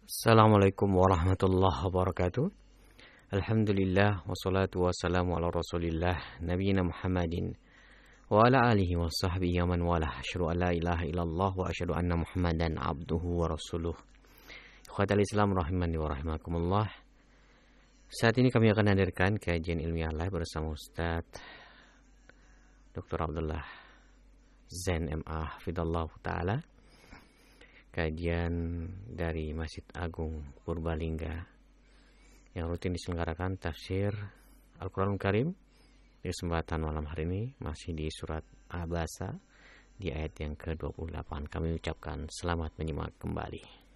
Assalamualaikum warahmatullahi wabarakatuh. Alhamdulillah wassalatu wassalamu ala rasulillah nabiyina Muhammadin wa ala alihi wa sahbihi wa man walah. Asyhadu an la ilaha illallah wa asyhadu anna Muhammadan abduhu wa rasuluh. Ikhwatal Islam rahimani wa rahimakumullah. Saat ini kami akan hadirkan kajian ilmiah live bersama Ustaz Dr. Abdullah Zain MA Hafidhallahu Ta'ala. Kajian dari Masjid Agung Purbalingga yang rutin diselenggarakan tafsir Al-Quranul Karim. Di kesempatan malam hari ini masih di surat Abasa di ayat yang ke-28. Kami ucapkan selamat menyimak kembali.